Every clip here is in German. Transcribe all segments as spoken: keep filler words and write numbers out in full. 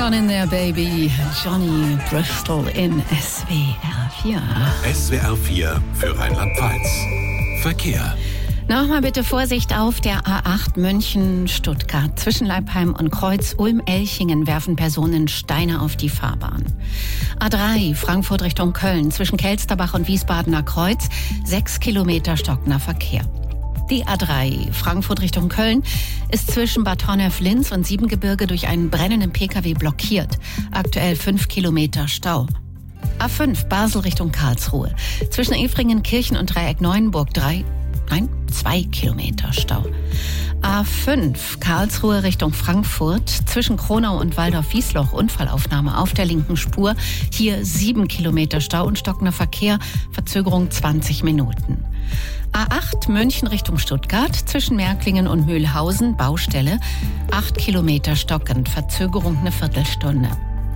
on in there, baby. Johnny Bristol in S W R vier. S W R vier für Rheinland-Pfalz. Verkehr. Nochmal bitte Vorsicht auf der A acht München-Stuttgart. Zwischen Leipheim und Kreuz Ulm-Elchingen werfen Personen Steine auf die Fahrbahn. A drei Frankfurt Richtung Köln. Zwischen Kelsterbach und Wiesbadener Kreuz sechs Kilometer stockender Verkehr. Die A drei Frankfurt Richtung Köln ist zwischen Bad Honnef-Linz und Siebengebirge durch einen brennenden Pkw blockiert. Aktuell fünf Kilometer Stau. A fünf Basel Richtung Karlsruhe. Zwischen Efringen, Kirchen und Dreieck Neuenburg drei, nein, zwei Kilometer Stau. A fünf Karlsruhe Richtung Frankfurt. Zwischen Kronau und Waldorf-Wiesloch Unfallaufnahme auf der linken Spur. Hier sieben Kilometer Stau und stockender Verkehr. Verzögerung zwanzig Minuten. A acht München Richtung Stuttgart, zwischen Märklingen und Mühlhausen, Baustelle, acht Kilometer stockend, Verzögerung eine Viertelstunde.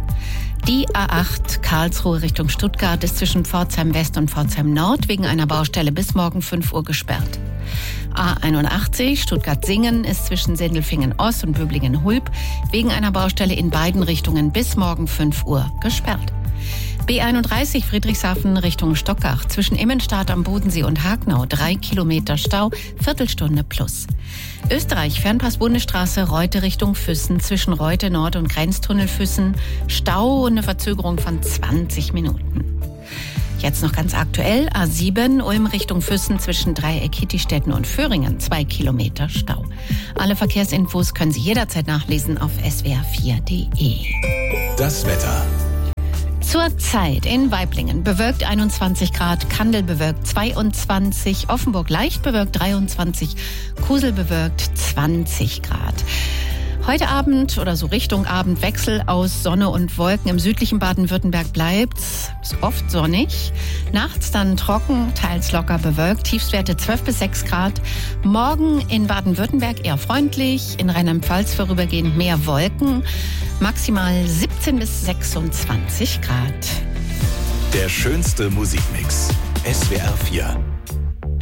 Die A acht Karlsruhe Richtung Stuttgart ist zwischen Pforzheim West und Pforzheim Nord wegen einer Baustelle bis morgen fünf Uhr gesperrt. A einundachtzig Stuttgart-Singen ist zwischen Sindelfingen Ost und Böblingen-Hulb wegen einer Baustelle in beiden Richtungen bis morgen fünf Uhr gesperrt. B einunddreißig Friedrichshafen Richtung Stockach, zwischen Immenstadt am Bodensee und Hagnau, drei Kilometer Stau, Viertelstunde plus. Österreich, Fernpass-Bundesstraße, Reute Richtung Füssen, zwischen Reute Nord und Grenztunnel Füssen, Stau und eine Verzögerung von zwanzig Minuten. Jetzt noch ganz aktuell, A sieben, Ulm Richtung Füssen, zwischen Dreieck Hittistetten und Föhringen, zwei Kilometer Stau. Alle Verkehrsinfos können Sie jederzeit nachlesen auf s w r vier punkt d e. Das Wetter. Zurzeit in Waiblingen bewölkt einundzwanzig Grad, Kandel bewölkt zweiundzwanzig, Offenburg leicht bewölkt dreiundzwanzig, Kusel bewölkt zwanzig Grad. Heute Abend oder so Richtung Abend Wechsel aus Sonne und Wolken. Im südlichen Baden-Württemberg bleibt's, ist oft sonnig. Nachts dann trocken, teils locker bewölkt. Tiefstwerte zwölf bis sechs Grad. Morgen in Baden-Württemberg eher freundlich. In Rheinland-Pfalz vorübergehend mehr Wolken. Maximal siebzehn bis sechsundzwanzig Grad. Der schönste Musikmix. S W R vier.